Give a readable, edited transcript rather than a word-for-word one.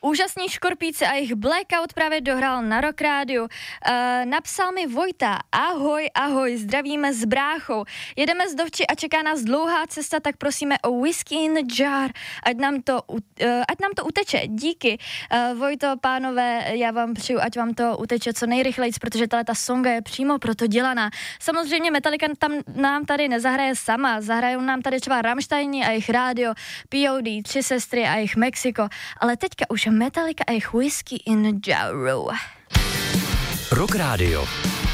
Úžasní Škorpíci a jejich Blackout právě dohrál na Rock Rádiu. Napsal mi Vojta, ahoj, zdravíme s bráchou. Jedeme z Dovči a čeká nás dlouhá cesta, tak prosíme o Whiskey in the Jar, ať nám to uteče. Díky. Vojto, pánové, já vám přeju, ať vám to uteče co nejrychleji, protože ta songa je přímo proto dělaná. Samozřejmě Metallica nám tady nezahraje sama, zahrajou nám tady třeba Rammsteini a jejich rádio, POD, Tři sestry a jejich Mexiko, ale teďka už Metallica a jejich Whiskey in the Jar. Rock Radio.